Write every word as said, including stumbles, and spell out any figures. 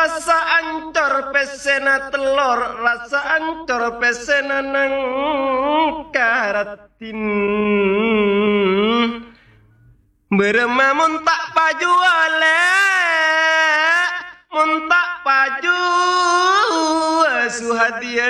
rasa ancor pesena telur, rasa ancor pesena nang karatin. Berema muntak paju ale, muntak paju suhadia.